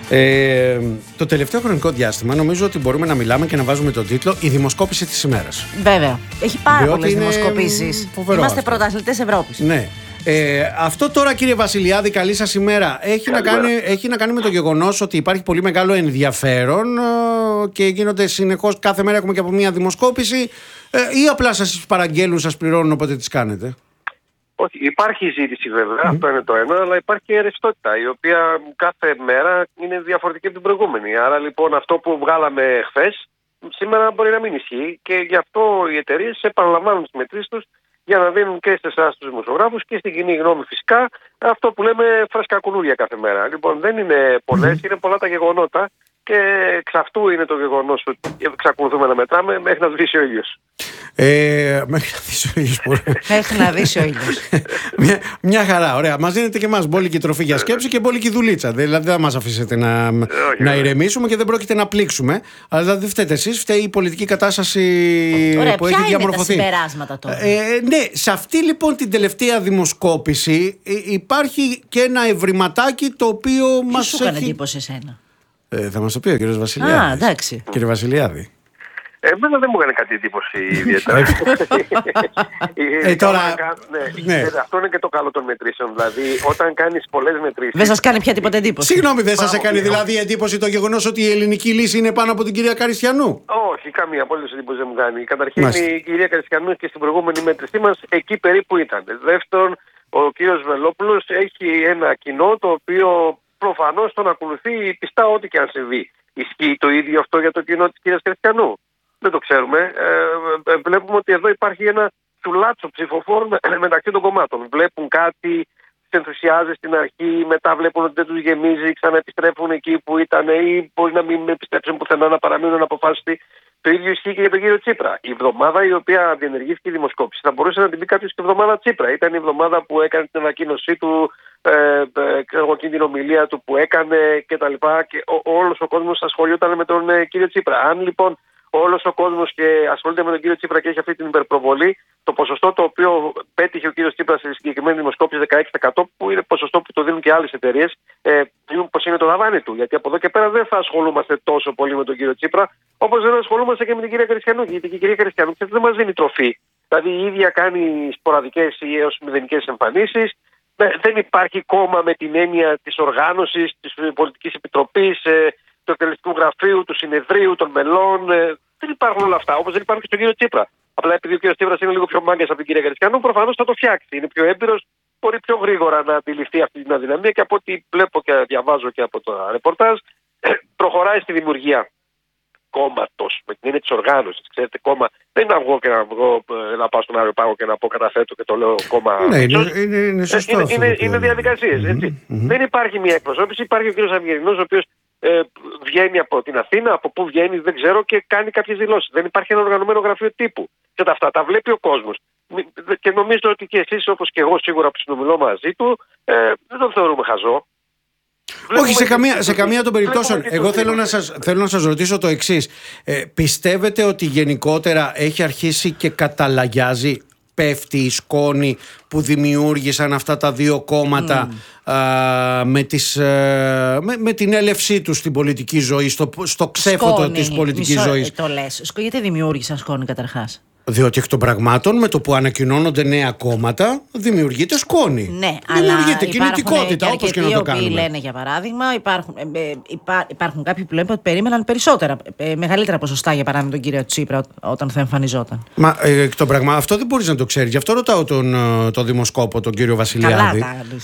Το τελευταίο χρονικό διάστημα νομίζω ότι μπορούμε να μιλάμε και να βάζουμε τον τίτλο «Η δημοσκόπηση της ημέρας». Βέβαια. Έχει πάρα πολλές δημοσκοπήσεις. Είμαστε πρωταθλητές Ευρώπης. Ναι. Αυτό τώρα, κύριε Βασιλιάδη, καλή σας ημέρα. Έχει να κάνει με το γεγονός ότι υπάρχει πολύ μεγάλο ενδιαφέρον και γίνονται συνεχώς, κάθε μέρα έχουμε και από μια δημοσκόπηση, ή απλά σας παραγγέλνουν, σας πληρώνουν όποτε τις κάνετε? Όχι, υπάρχει ζήτηση βέβαια, αυτό είναι το ένα, αλλά υπάρχει και ρευστότητα, η οποία κάθε μέρα είναι διαφορετική από την προηγούμενη. Άρα λοιπόν αυτό που βγάλαμε χθες, σήμερα μπορεί να μην ισχύει και γι' αυτό οι εταιρείες επαναλαμβάνουν τις μετρήσεις τους για να δίνουν και σε εσάς τους δημοσιογράφους και στην κοινή γνώμη φυσικά αυτό που λέμε φρέσκα κουλούρια κάθε μέρα. Λοιπόν, δεν είναι πολλές, είναι πολλά τα γεγονότα και εξ αυτού είναι το γεγονός ότι εξακολουθούμε να μετράμε μέχρι να σβήσει ο ήλιος. Μέχρι να σβήσει ο ήλιος. Μέχρι να σβήσει ο ήλιος. Μια χαρά, ωραία. Μας δίνετε και εμάς μπόλικη τροφή για σκέψη και μπόλικη δουλίτσα. Δηλαδή δεν θα μας αφήσετε να ηρεμήσουμε και δεν πρόκειται να πλήξουμε. Αλλά δεν φταίτε εσείς, φταίει η πολιτική κατάσταση που έχει διαμορφωθεί. Ποια είναι τα συμπεράσματα τώρα? Ναι, σε αυτή λοιπόν την τελευταία δημοσκόπηση υπάρχει και ένα ευρηματάκι το οποίο μας σου έκανε εντύπωση εσένα? Θα μας το πει ο κύριος Βασιλιάδης. Εντάξει. Κύριε Βασιλιάδη. Εμένα δεν μου έκανε κάτι εντύπωση ιδιαίτερα. Αυτό είναι και το καλό των μετρήσεων. Δηλαδή, όταν κάνεις πολλές μετρήσεις. Δεν σας κάνει πια τίποτα εντύπωση? Συγγνώμη, δεν σας έκανε δηλαδή εντύπωση το γεγονός ότι η ελληνική λύση είναι πάνω από την κυρία Καριστιανού? Όχι, καμία απολύτως εντύπωση δεν μου κάνει. Καταρχήν, η κυρία Καριστιανού και στην προηγούμενη μέτρησή μας εκεί περίπου ήταν. Δεύτερον, ο κύριος Βελόπουλος έχει ένα κοινό το οποίο προφανώς τον ακολουθεί πιστά ό,τι και αν συμβεί. Ισχύει το ίδιο αυτό για το κοινό της κυρίας Καριστιανού? Δεν το ξέρουμε. Βλέπουμε ότι εδώ υπάρχει ένα τσουλάτσο ψηφοφόρων μεταξύ των κομμάτων. Βλέπουν κάτι, τους ενθουσιάζει στην αρχή, μετά βλέπουν ότι δεν τους γεμίζει, ξαναεπιστρέφουν εκεί που ήταν ή μπορεί να μην επιστρέψουν πουθενά, να παραμείνουν αποφάσιστοι. Το ίδιο ισχύει και για τον κύριο Τσίπρα. Η εβδομάδα η οποία διενεργήθηκε η δημοσκόπηση θα μπορούσε να την πει κάποιος και εβδομάδα Τσίπρα. Ήταν η εβδομάδα που έκανε την ανακοίνωσή του, την ομιλία του που έκανε κτλ. Και όλος ο κόσμος ασχολιόταν με τον κύριο Τσίπρα. Αν λοιπόν όλος ο κόσμος και ασχολείται με τον κύριο Τσίπρα και έχει αυτή την υπερπροβολή, το ποσοστό το οποίο πέτυχε ο κύριος Τσίπρας στη συγκεκριμένη δημοσκόπηση 16%, που είναι ποσοστό που το δίνουν και άλλες εταιρείες, πως είναι το λαβάνι του. Γιατί από εδώ και πέρα δεν θα ασχολούμαστε τόσο πολύ με τον κύριο Τσίπρα, όπως δεν ασχολούμαστε και με την κυρία Καριστιανού. Γιατί και η κυρία Καριστιανού δεν μας δίνει τροφή. Δηλαδή η ίδια κάνει σποραδικές ή έως μηδενικές εμφανίσεις. Δεν υπάρχει κόμμα με την έννοια της οργάνωσης, της πολιτικής επιτροπής, του εκτελεστικού γραφείου, του συνεδρίου, των μελών. Δεν υπάρχουν όλα αυτά, όπως δεν υπάρχουν και στον κύριο Τσίπρα. Απλά επειδή ο κύριος Τσίπρας είναι λίγο πιο μάγκας από την κυρία Καριστιανού, προφανώς θα το φτιάξει. Είναι πιο έμπειρος, μπορεί πιο γρήγορα να αντιληφθεί αυτή την αδυναμία και από ό,τι βλέπω και διαβάζω και από το ρεπορτάζ, προχωράει στη δημιουργία κόμματος, με την έννοια της οργάνωσης. Ξέρετε, κόμμα δεν είναι να βγω και να πάω στον Άριο Πάγο και να πω καταθέτω και το λέω κόμμα. Ναι, είναι σωστό. Είναι διαδικασίες, έτσι. Δεν υπάρχει μια εκπροσώπηση, υπάρχει ο κύριος Αυγερινός, ο οποίος βγαίνει από την Αθήνα, από πού βγαίνει δεν ξέρω και κάνει κάποιες δηλώσεις. Δεν υπάρχει ένα οργανωμένο γραφείο τύπου. Και αυτά τα βλέπει ο κόσμος. Και νομίζω ότι και εσείς όπως και εγώ σίγουρα που συνομιλώ μαζί του, δεν τον θεωρούμε χαζό. Όχι, σε καμία των περιπτώσεων. Εγώ θέλω να σας ρωτήσω το εξής. Πιστεύετε ότι γενικότερα έχει αρχίσει και καταλαγιάζει, πέφτει η σκόνη που δημιούργησαν αυτά τα δύο κόμματα με την έλευσή τους στην πολιτική ζωή, στο ξέφωτο της πολιτικής ζωής? Το λες. Γιατί δημιούργησαν σκόνη καταρχάς? Διότι εκ των πραγμάτων με το που ανακοινώνονται νέα κόμματα δημιουργείται σκόνη. Ναι, δημιουργείται κινητικότητα όπως και να το κάνουμε. Οποίοι λένε για παράδειγμα, υπάρχουν κάποιοι που λένε ότι περίμεναν μεγαλύτερα ποσοστά για παράδειγμα τον κύριο Τσίπρα όταν θα εμφανιζόταν. Μα εκ των πραγμάτων αυτό δεν μπορείς να το ξέρεις. Γι' αυτό ρωτάω τον δημοσκόπο, τον κύριο Βασιλιάδη.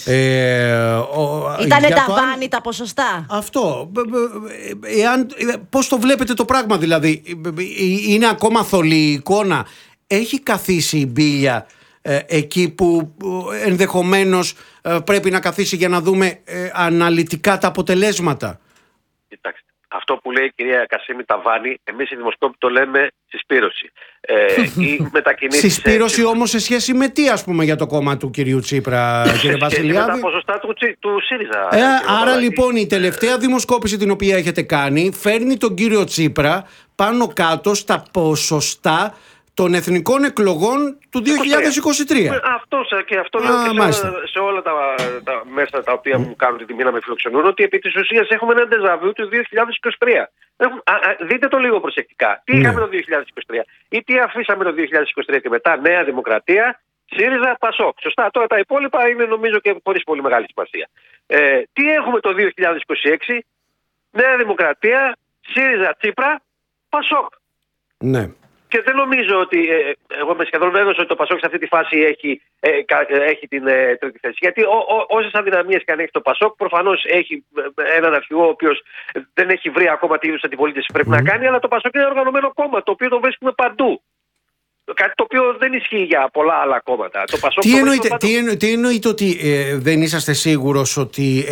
Ήτανε ταβάνι τα ποσοστά. Αυτό. Πώς το βλέπετε το πράγμα δηλαδή? Είναι ακόμα θολή η εικόνα? Έχει καθίσει η μπίλια εκεί που ενδεχομένως πρέπει να καθίσει για να δούμε αναλυτικά τα αποτελέσματα? Κοιτάξτε, αυτό που λέει η κυρία Κασίμη ταβάνι, εμείς οι δημοσκόποι το λέμε συσπήρωση. Συσπήρωση όμως σε σχέση με τι, ας πούμε, για το κόμμα του κυρίου Τσίπρα, κύριε Βασιλιάδη? Με τα ποσοστά του ΣΥΡΙΖΑ. Άρα λοιπόν η τελευταία δημοσκόπηση την οποία έχετε κάνει φέρνει τον κύριο Τσίπρα πάνω κάτω στα ποσοστά των εθνικών εκλογών του 2023. Αυτό λέω και σε όλα τα μέσα τα οποία μου κάνουν την τιμή να με φιλοξενούν, ότι επί της ουσίας έχουμε ένα ντεζαβού του 2023. Δείτε το λίγο προσεκτικά. Τι είχαμε το 2023 ή τι αφήσαμε το 2023 και μετά? Νέα Δημοκρατία, ΣΥΡΙΖΑ, ΠΑΣΟΚ. Σωστά. Τώρα τα υπόλοιπα είναι νομίζω και χωρίς πολύ μεγάλη σημασία. Τι έχουμε το 2026? Νέα Δημοκρατία, ΣΥΡΙΖΑ, Τσίπρα, ΠΑΣΟΚ. Ναι. Και δεν νομίζω ότι. Εγώ είμαι σχεδόν βέβαιος ότι το ΠΑΣΟΚ σε αυτή τη φάση έχει την τρίτη θέση. Γιατί όσες αδυναμίες και αν έχει το ΠΑΣΟΚ, προφανώς έχει έναν αρχηγό ο οποίος δεν έχει βρει ακόμα τι είδους αντιπολίτευση πρέπει να κάνει, αλλά το ΠΑΣΟΚ είναι οργανωμένο κόμμα, το οποίο το βρίσκουμε παντού. Κάτι το οποίο δεν ισχύει για πολλά άλλα κόμματα. Το ΠΑΣΟΚ τι εννοείτε ότι δεν είσαστε σίγουρος ότι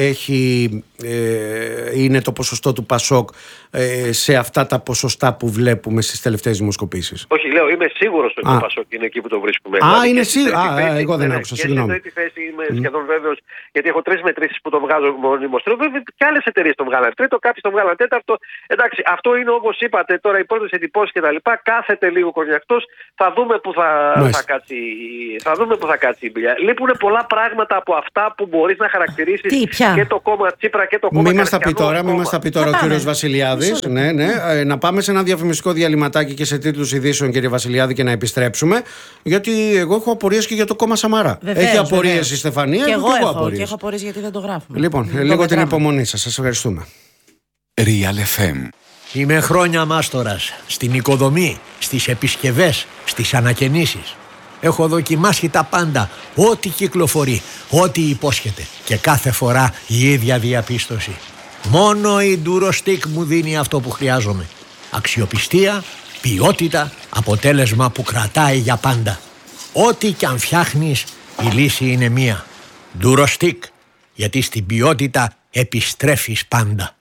είναι το ποσοστό του ΠΑΣΟΚ σε αυτά τα ποσοστά που βλέπουμε στις τελευταίες δημοσκοπήσεις? Όχι, λέω, είμαι σίγουρος ότι το ΠΑΣΟΚ είναι εκεί που το βρίσκουμε. Είναι σίγουρος. Εγώ δεν άκουσα, συγγνώμη. Και σε τρίτη θέση είμαι σχεδόν βέβαιος, γιατί έχω 3 μετρήσεις που το βγάζω μονιμοστρό. Βέβαια και άλλες εταιρείες το βγάλαν τρίτο, κάποιοι το βγάλαν τέταρτο. Εντάξει, αυτό είναι όπως είπατε τώρα, οι πρώτες εντυπώσεις κτλ. Κάθεται λίγο κονιακτός, θα δούμε που θα κάτσει. Θα δούμε που θα κάτσει η μπηλιά. Λείπουν πολλά πράγματα από αυτά που μπορείς να χαρακτηρίσεις και το κόμμα Τσίπρα και το κόμμα Καριστιανό. Μην μας τα πει τώρα ο κύριος Βασιλιάδης. Ναι. Να πάμε σε ένα διαφημιστικό διαλυματάκι και σε τίτλους ειδήσεων, κύριε Βασιλιάδη, και να επιστρέψουμε. Γιατί εγώ έχω απορίες και για το κόμμα Σαμαρά. Έχει απορίες η Στεφανία και εγώ έχω απορίες γιατί δεν το γράφουμε. Λοιπόν, λίγο την υπομονή σας. Σας ευχαριστούμε. Real FM. Είμαι χρόνια μάστορας στην οικοδομή, στις επισκευές, στις ανακαινήσεις. Έχω δοκιμάσει τα πάντα, ό,τι κυκλοφορεί, ό,τι υπόσχεται. Και κάθε φορά η ίδια διαπίστωση. Μόνο η Durostix μου δίνει αυτό που χρειάζομαι. Αξιοπιστία, ποιότητα, αποτέλεσμα που κρατάει για πάντα. Ό,τι κι αν φτιάχνεις, η λύση είναι μία. Durostix, γιατί στην ποιότητα επιστρέφεις πάντα.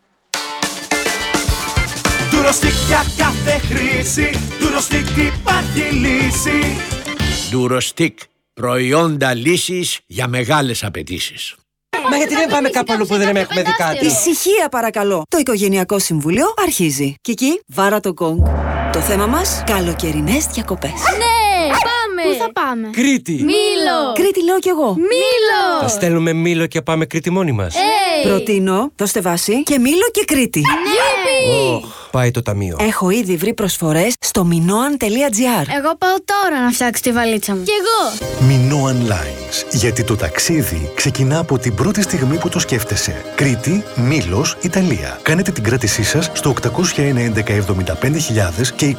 Durostix για κάθε χρήση, Durostix υπάρχει λύση. Durostix, προϊόντα λύσης για μεγάλες απαιτήσεις. Μα γιατί δεν πάμε κάπου αλλού που δεν έχουμε δει κάτι? Ησυχία παρακαλώ. Το Οικογενειακό Συμβούλιο αρχίζει. Κική, βάρα το γκονγκ. Το θέμα μας, καλοκαιρινές διακοπές. Ναι, πάμε! Πού θα πάμε? Κρήτη! Μήλο! Κρήτη λέω κι εγώ. Μήλο! Θα στέλνουμε Μήλο και πάμε Κρήτη μόνοι μας. Προτείνω, δώστε βάση, και Μήλο και Κρήτη. Γιουπι! Πάει το ταμείο. Έχω ήδη βρει προσφορές στο minoan.gr. Εγώ πάω τώρα να φτιάξω τη βαλίτσα μου. Κι εγώ! Minoan Lines. Γιατί το ταξίδι ξεκινά από την πρώτη στιγμή που το σκέφτεσαι. Κρήτη, Μήλος, Ιταλία. Κάνετε την κράτησή σας στο 801 1175.000 και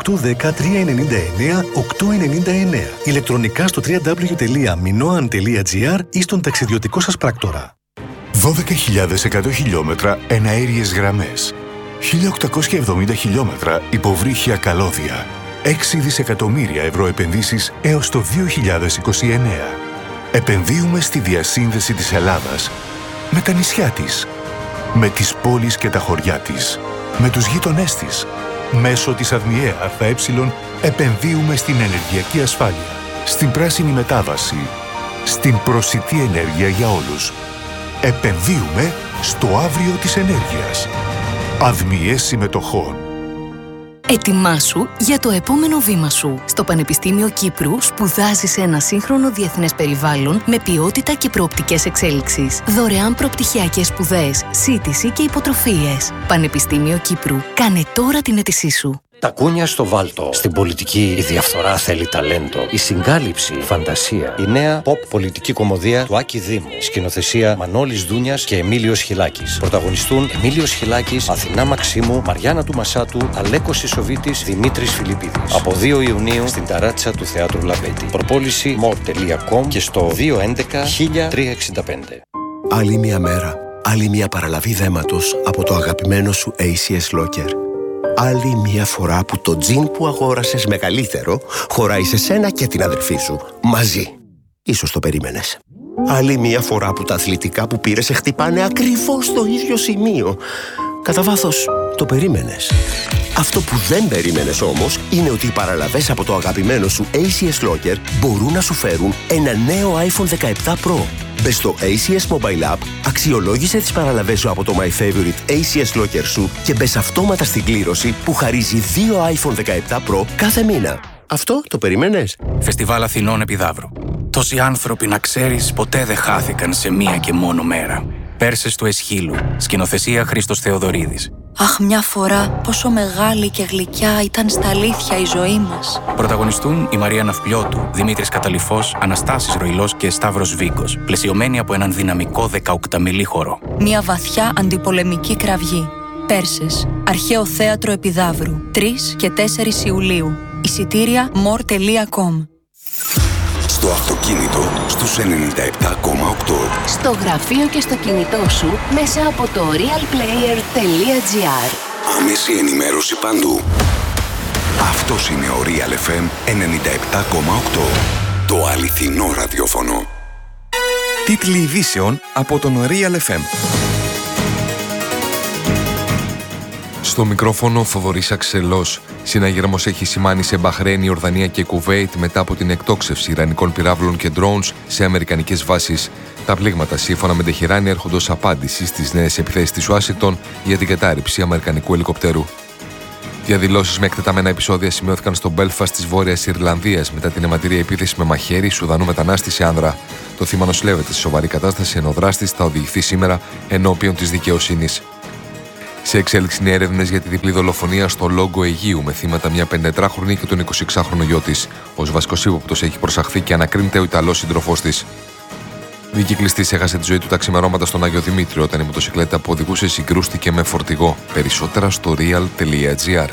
2810-399-899. Ηλεκτρονικά στο www.minoan.gr ή στον ταξιδιωτικό σας πράκτορα. 12.100 χιλιόμετρα εναέριες γραμμές. 1.870 χιλιόμετρα υποβρύχια καλώδια. 6 δισεκατομμύρια ευρώ επενδύσεις έως το 2029. Επενδύουμε στη διασύνδεση της Ελλάδας με τα νησιά της, με τις πόλεις και τα χωριά της, με τους γείτονές της. Μέσω της ΑΔΜΙΕ ΑΕ επενδύουμε στην ενεργειακή ασφάλεια, στην πράσινη μετάβαση, στην προσιτή ενέργεια για όλους. Επενδύουμε στο αύριο της ενέργειας. ΑΔΜΙΕ Συμμετοχών. Ετοιμάσου για το επόμενο βήμα σου. Στο Πανεπιστήμιο Κύπρου σπουδάζεις σε ένα σύγχρονο διεθνές περιβάλλον με ποιότητα και προοπτικές εξέλιξης. Δωρεάν προπτυχιακές σπουδές, σύντηση και υποτροφίες. Πανεπιστήμιο Κύπρου. Κάνε τώρα την αίτησή σου. Τα κούνια στο βάλτο. Στην πολιτική η διαφθορά θέλει ταλέντο. Η συγκάλυψη, φαντασία. Η νέα pop πολιτική κομμωδία του Άκη Δήμου. Σκηνοθεσία Μανώλης Δούνιας και Εμίλιος Χιλάκης. Πρωταγωνιστούν Εμίλιος Χιλάκης, Αθηνά Μαξίμου, Μαριάννα του Μασάτου, Αλέκος Ισοβίτης, Δημήτρης Φιλιππίδης. Από 2 Ιουνίου στην ταράτσα του Θεάτρου Λαμπέτη. Προπόληση more.com και στο 211-1365. Άλλη μια μέρα, άλλη μια παραλαβή δέματος από το αγαπημένο σου ACS Locker. Άλλη μια φορά που το τζιν που αγόρασες μεγαλύτερο χωράει σε σένα και την αδερφή σου μαζί. Ίσως το περίμενες. Άλλη μια φορά που τα αθλητικά που πήρες σε χτυπάνε ακριβώς στο ίδιο σημείο. Κατά βάθος το περίμενες. Αυτό που δεν περίμενες όμως είναι ότι οι παραλαβές από το αγαπημένο σου ACS Locker μπορούν να σου φέρουν ένα νέο iPhone 17 Pro. Μπες στο ACS Mobile App, αξιολόγησε τις παραλαβές σου από το My Favorite ACS Locker σου και μπες αυτόματα στην κλήρωση που χαρίζει 2 iPhone 17 Pro κάθε μήνα. Αυτό το περίμενες? Φεστιβάλ Αθηνών Επιδαύρου. Τόσοι άνθρωποι, να ξέρεις, ποτέ δεν χάθηκαν σε μία και μόνο μέρα. Πέρσες του Εσχύλου. Σκηνοθεσία Χρήστος Θεοδωρίδης. Αχ, μια φορά πόσο μεγάλη και γλυκιά ήταν στα αλήθεια η ζωή μας. Πρωταγωνιστούν η Μαρία Ναυπλιώτου, Δημήτρης Καταλυφός, Αναστάσης Ροϊλός και Σταύρος Βίκος, πλαισιωμένοι από έναν δυναμικό 18μηλή χορό. Μια βαθιά αντιπολεμική κραυγή. Πέρσες, Αρχαίο Θέατρο Επιδαύρου, 3 και 4 Ιουλίου. Εισιτήρια more.com. Στο αυτοκίνητο στους 97,8. Στο γραφείο και στο κινητό σου μέσα από το realplayer.gr. Άμεση ενημέρωση παντού. Αυτός είναι ο Real FM 97,8. Το αληθινό ραδιόφωνο. Τίτλοι ειδήσεων από τον Real FM. Στο μικρόφωνο Θοδωρής Αξελός. Συναγερμός έχει σημάνει σε Μπαχρέιν, Ιορδανία και Κουβέιτ μετά από την εκτόξευση ιρανικών πυράβλων και drones σε αμερικανικές βάσεις. Τα πλήγματα, σύμφωνα με Τεχεράνη, έρχονται ως απάντηση στις νέες επιθέσεις της Ουάσιγκτον για την κατάρριψη αμερικανικού ελικοπτέρου. Διαδηλώσεις με εκτεταμένα επεισόδια σημειώθηκαν στο Μπέλφαστ της Βόρειας Ιρλανδίας μετά την αιματηρή επίθεση με μαχαίρι Σουδανού μετανάστη σε άνδρα. Το θύμα νοσηλεύεται σε σοβαρή κατάσταση, ενώ ο δράστης θα οδηγηθεί σήμερα ενώπιον της δικαιοσύνης. Σε εξέλιξη είναι έρευνες για τη διπλή δολοφονία στο Λόγκο Αιγείου με θύματα μια 54χρονη και τον 26χρονο γιο της. Ως βασικός ύποπτος έχει προσαχθεί και ανακρίνεται ο Ιταλός σύντροφός της. Δικυκλιστής έχασε τη ζωή του τα ξημερώματα στον Άγιο Δημήτριο όταν η μοτοσυκλέτα που οδηγούσε συγκρούστηκε με φορτηγό. Περισσότερα στο real.gr.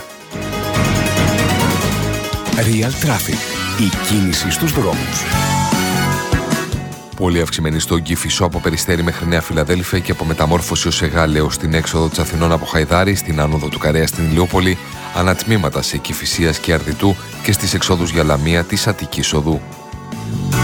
Real Traffic. Η κίνηση στους δρόμους. Πολύ αυξημένη στον Κηφισό από Περιστέρι μέχρι Νέα Φιλαδέλφια και από Μεταμόρφωση ως Εγάλεο στην έξοδο της Αθηνών από Χαϊδάρη, στην άνοδο του Καρέα στην Ηλιούπολη, ανατμήματα σε Κηφισίας και Αρδιτού και στις εξόδους για Λαμία της Αττικής Οδού.